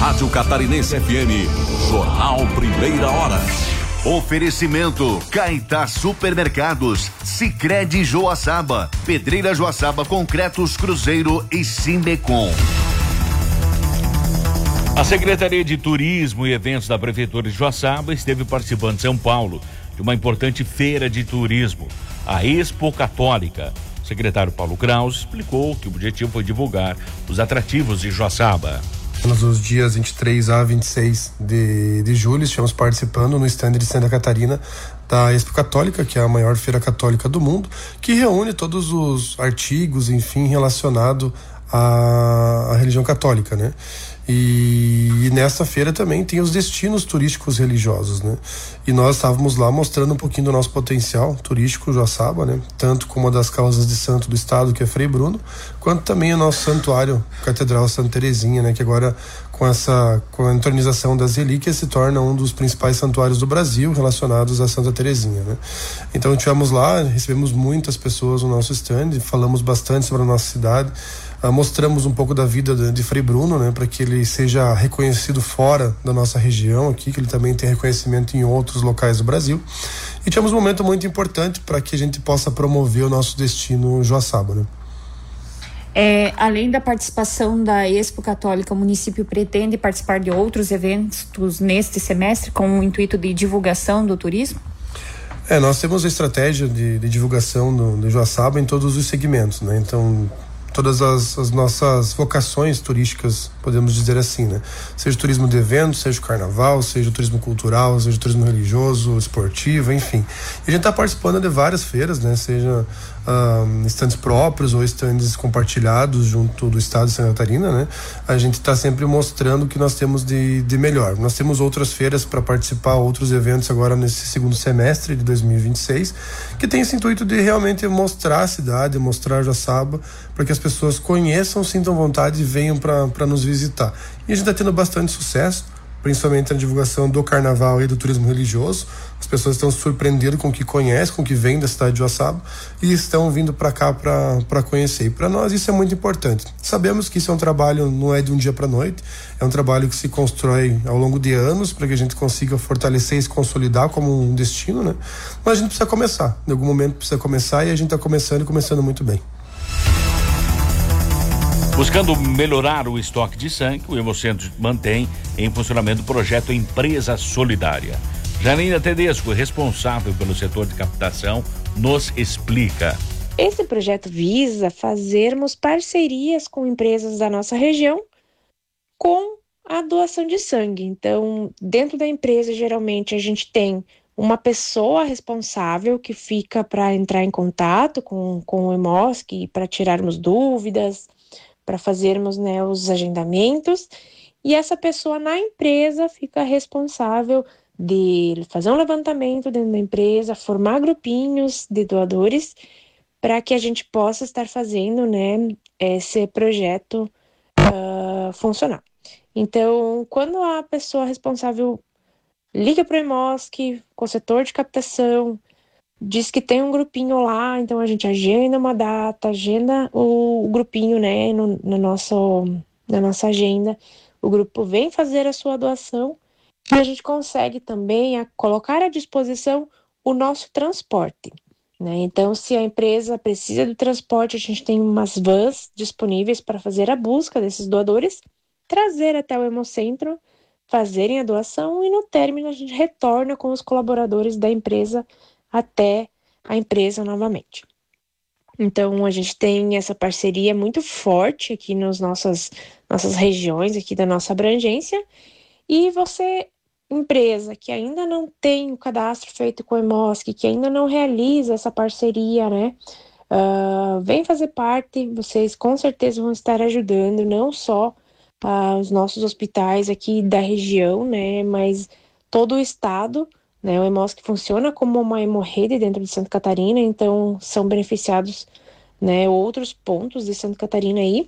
Rádio Catarinense FM, Jornal Primeira Hora. Oferecimento Caetá Supermercados, Sicredi Joaçaba, Pedreira Joaçaba Concretos Cruzeiro e Simbecom. A Secretaria de Turismo e Eventos da Prefeitura de Joaçaba esteve participando em São Paulo de uma importante feira de turismo, a Expo Católica. O secretário Paulo Kraus explicou que o objetivo foi divulgar os atrativos de Joaçaba. Nos dias 23 a 26 de julho, estivemos participando no stand de Santa Catarina da Expo Católica, que é a maior feira católica do mundo, que reúne todos os artigos, enfim, relacionado à religião católica, né? E nessa feira também tem os destinos turísticos religiosos, né? E nós estávamos lá mostrando um pouquinho do nosso potencial turístico Joaçaba, né? Tanto como uma das causas de santo do estado, que é Frei Bruno, quanto também o nosso santuário Catedral Santa Terezinha, né? Que agora com a entronização das relíquias se torna um dos principais santuários do Brasil relacionados a Santa Terezinha, né? Então estivemos lá, recebemos muitas pessoas no nosso stand, falamos bastante sobre a nossa cidade. Mostramos um pouco da vida de Frei Bruno, né, para que ele seja reconhecido fora da nossa região aqui, que ele também tem reconhecimento em outros locais do Brasil. E tivemos um momento muito importante para que a gente possa promover o nosso destino Joaçaba, né? Além da participação da Expo Católica, o município pretende participar de outros eventos neste semestre com o intuito de divulgação do turismo? Nós temos a estratégia de divulgação do Joaçaba em todos os segmentos, né? Então, todas as nossas vocações turísticas, podemos dizer assim, né? Seja o turismo de eventos, seja o carnaval, seja o turismo cultural, seja o turismo religioso, esportivo, enfim. E a gente está participando de várias feiras, né? Seja estandes próprios ou estandes compartilhados junto do estado de Santa Catarina, né? A gente está sempre mostrando o que nós temos de melhor. Nós temos outras feiras para participar, outros eventos agora nesse segundo semestre de 2026, que tem esse intuito de realmente mostrar a cidade, mostrar Joaçaba, para que as pessoas conheçam, sintam vontade e venham para nos visitar. E a gente está tendo bastante sucesso, principalmente na divulgação do carnaval e do turismo religioso. As pessoas estão se surpreendendo com o que conhecem, com o que vem da cidade de Joaçaba e estão vindo para cá para conhecer. E para nós isso é muito importante. Sabemos que isso é um trabalho, não é de um dia para noite, é um trabalho que se constrói ao longo de anos para que a gente consiga fortalecer e se consolidar como um destino, né? Mas a gente precisa começar, em algum momento precisa começar, e a gente está começando e começando muito bem. Buscando melhorar o estoque de sangue, o Hemocentro mantém em funcionamento o projeto Empresa Solidária. Janina Tedesco, responsável pelo setor de captação, nos explica. Esse projeto visa fazermos parcerias com empresas da nossa região com a doação de sangue. Então, dentro da empresa, geralmente, a gente tem uma pessoa responsável que fica para entrar em contato com o Hemosc para tirarmos dúvidas, para fazermos, né, os agendamentos, e essa pessoa na empresa fica responsável de fazer um levantamento dentro da empresa, formar grupinhos de doadores para que a gente possa estar fazendo, né, esse projeto funcionar. Então, quando a pessoa responsável liga para o Hemosc, com o setor de captação, diz que tem um grupinho lá, então a gente agenda uma data, agenda o grupinho, né, na nossa agenda. O grupo vem fazer a sua doação e a gente consegue também colocar à disposição o nosso transporte, né? Então, se a empresa precisa do transporte, a gente tem umas vans disponíveis para fazer a busca desses doadores, trazer até o Hemocentro, fazerem a doação e no término a gente retorna com os colaboradores da empresa até a empresa novamente. Então, a gente tem essa parceria muito forte aqui nas nossas regiões, aqui da nossa abrangência. E você, empresa que ainda não tem o cadastro feito com o Hemosc, que ainda não realiza essa parceria, né? Vem fazer parte, vocês com certeza vão estar ajudando, não só os nossos hospitais aqui da região, né? Mas todo o estado. Né, o Hemosc funciona como uma hemorrede dentro de Santa Catarina, então são beneficiados, né, outros pontos de Santa Catarina aí.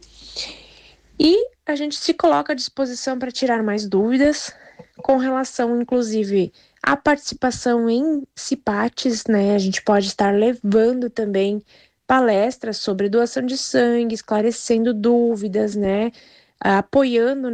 E a gente se coloca à disposição para tirar mais dúvidas com relação, inclusive, à participação em CIPATES, né? A gente pode estar levando também palestras sobre doação de sangue, esclarecendo dúvidas, né? Apoiando